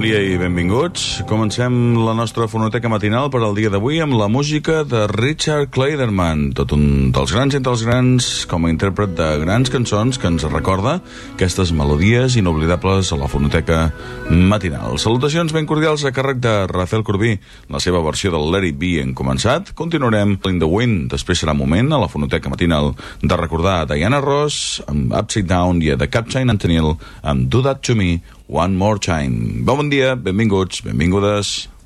dia i benvinguts. Comencem la nostra fonoteca matinal per al dia d'avui amb la música de Richard Clayderman, tot un dels grans entre els grans, com a intèrpret de grans cançons que ens recorda aquestes melodies inoblidables a la fonoteca matinal. Salutacions ben cordials a càrrec de Rafael Corbí, la seva versió del Let It Be hem començat. Continuarem In the Wind, després serà moment a la fonoteca matinal de recordar a Diana Ross amb Upside Down i a The Captain Antonil amb Do That To Me One More Time. Bon dia, benvinguts, benvingudes.